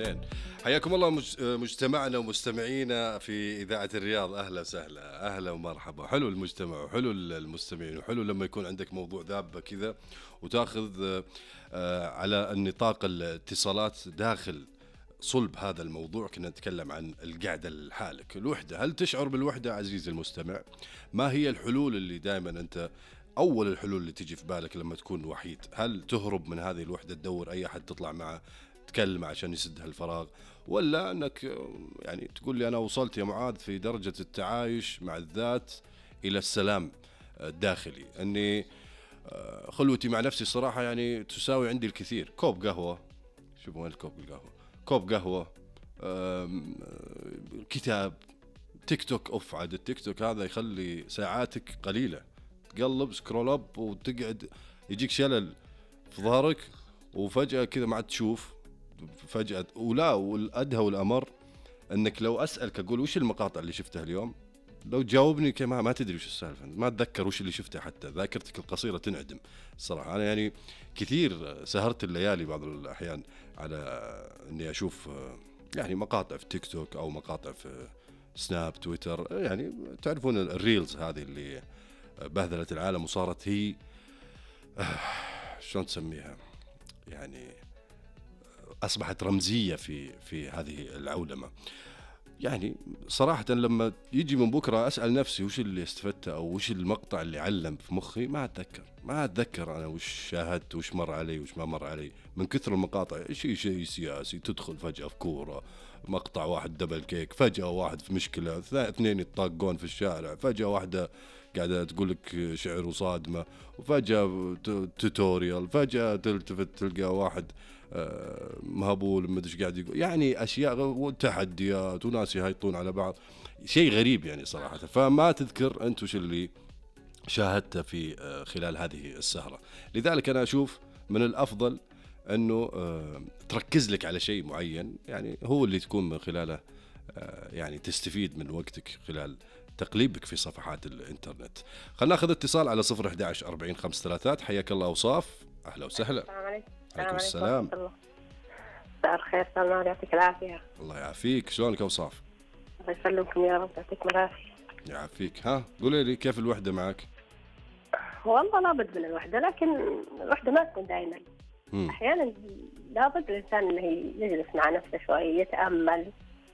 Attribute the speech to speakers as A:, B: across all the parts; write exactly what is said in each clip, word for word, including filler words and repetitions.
A: زين. حياكم الله مج- مجتمعنا ومستمعينا في إذاعة الرياض. أهلا وسهلا، أهلا ومرحبا. حلو المجتمع وحلو المستمعين، وحلو لما يكون عندك موضوع ذابة كذا وتاخذ آه، على النطاق الاتصالات داخل صلب هذا الموضوع. كنا نتكلم عن القعدة لحالك، الوحدة. هل تشعر بالوحدة عزيزي المستمع؟ ما هي الحلول اللي دائما أنت أول الحلول اللي تجي في بالك لما تكون وحيد؟ هل تهرب من هذه الوحدة، تدور أي أحد تطلع معه تكلم عشان يسد هالفراغ، ولا أنك يعني تقول لي أنا وصلت يا معاذ في درجة التعايش مع الذات إلى السلام الداخلي، أني خلوتي مع نفسي صراحة يعني تساوي عندي الكثير. كوب قهوة، شوفوا وين الكوب القهوة، كوب قهوة، أم، كتاب، تيك توك. أوف، عاد التيك توك هذا يخلي ساعاتك قليلة، تقلب سكرول اب وتقعد يجيك شلل في ظهرك، وفجأة كذا ما عاد تشوف فجأة. ولا والأدهى والأمر أنك لو أسألك أقول وش المقاطع اللي شفتها اليوم، لو تجاوبني كما ما تدري وش السالفة، ما تذكر وش اللي شفته، حتى ذاكرتك القصيرة تنعدم. الصراحة أنا يعني كثير سهرت الليالي بعض الأحيان على أني أشوف يعني مقاطع في تيك توك أو مقاطع في سناب تويتر، يعني تعرفون الريلز هذه اللي بهذلت العالم وصارت هي شلون تسميها، يعني أصبحت رمزية في في هذه العولمة. يعني صراحة لما يجي من بكرة أسأل نفسي وش اللي استفدته أو وش المقطع اللي علم في مخي، ما أتذكر ما أتذكر أنا وش شاهدت وش مر علي وش ما مر علي من كثر المقاطع. شيء شيء سياسي، تدخل فجأة في كورة، مقطع واحد دبل كيك، فجأة واحد في مشكلة، اثنين يتطاقون في الشارع، فجأة واحدة قاعدة تقول لك شعر وصادمة، وفجأة توتوريال، فجأة تلتفت تلقى واحد مهبول ما ادري قاعد يقول، يعني اشياء وتحديات وناس يهيطون على بعض، شيء غريب يعني صراحه. فما تذكر انت وش اللي شاهدته في خلال هذه السهره. لذلك انا اشوف من الافضل انه تركز لك على شيء معين، يعني هو اللي تكون من خلاله يعني تستفيد من وقتك خلال تقليبك في صفحات الانترنت. خلنا ناخذ اتصال على صفر أحد عشر أربعين خمسة ثلاثات. حياك الله وصاف، اهلا وسهلا.
B: السلام عليكم.
A: عليكم السلام.
B: مساء الخير، سلمان، يعطيك العافية.
A: الله يعافيك، شلونك اوصاف؟
B: الله يسلمكم يا رب، يعطيكم العافية.
A: يعافيك. ها قولي لي كيف الوحدة معك؟
B: والله لابد من الوحدة، لكن الوحدة ما تكون دائما.
A: مم.
B: أحيانا لابد الإنسان إنه يجلس مع نفسه شوي، يتأمل،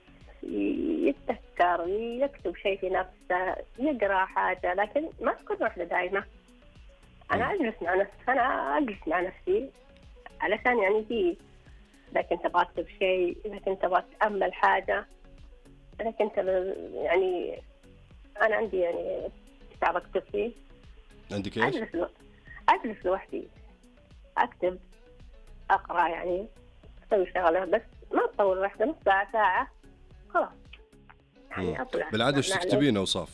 B: يتذكر، يكتب شيء في نفسه، يقرأ حاجة، لكن ما تكون وحدة دائما. أنا أجلس مع نفسي، أنا أجلس مع نفسي علشان يعني في، إذا كنت أبغى أكتب شيء، إذا كنت أبغى أتأمل حاجة، إذا كنت يعني أنا عندي يعني كتاب أكتب فيه.
A: عندك إيش؟
B: أجلس لو... أجلس لوحدي أكتب، أقرأ، يعني أسوي شغلة، بس ما أطول واحدة، نص ساعة ساعة خلاص. يعني أطلع.
A: بالعادة إيش تكتبين أوصاف؟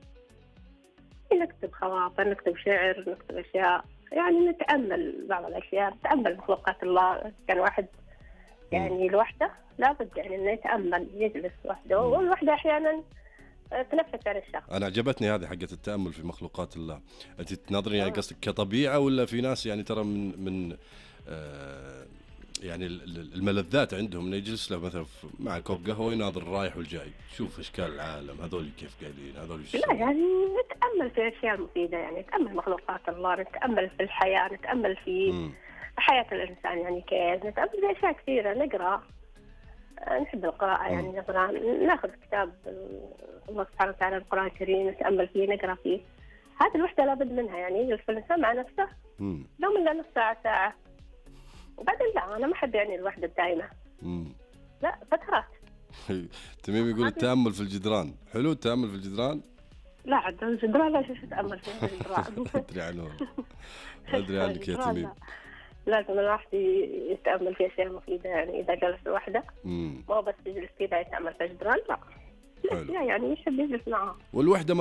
B: نكتب خواطر، نكتب شعر، نكتب أشياء، يعني نتأمل بعض الأشياء، نتأمل مخلوقات الله. كان واحد يعني الوحدة لابد يعني إنه يتأمل، يجلس وحده، والوحدة أحيانا تنفس عن الشخص.
A: أنا عجبتني هذه حقة التأمل في مخلوقات الله. أنت تنظرين يعني قصدك كطبيعة، ولا في ناس يعني ترى من من آه يعني الملذات عندهم إنه يجلس له مثلا مع كوب قهوة يناظر الرايح والجاي، شوف إشكال العالم، هذول كيف قاعدين، هذول إيش.
B: لا يعني نتأمل في أشياء مفيدة، يعني نتأمل مخلوقات الله، نتأمل في الحياة، نتأمل في م. حياة الإنسان، يعني كيف نتأمل في أشياء كثيرة، نقرأ، نحب القراءة، يعني نقرأ، ناخذ كتاب الله سبحانه وتعالى القرآن الكريم، نتأمل فيه، نقرأ فيه. هذه الوحدة لابد منها، يعني يجلس الإنسان مع نفسه
A: مم.
B: لو من نص ساعة ساعة، وبعدين لا، أنا ما أحب يعني الوحدة الدائمة.
A: مم.
B: لا، فترات.
A: تميم يقول التأمل في الجدران، حلو التأمل في الجدران؟
B: لا عاد الجدران لا، شو أتأمل في الجدران.
A: أدري عنه، أدري عنك يا تميم.
B: لازم الواحد يتأمل في أشياء مفيدة، يعني إذا جلس لوحده مو بس يجلس كذا يتأمل في الجدران، لا،
A: حلو.
B: يعني يحب يجلس معها.
A: والوحدة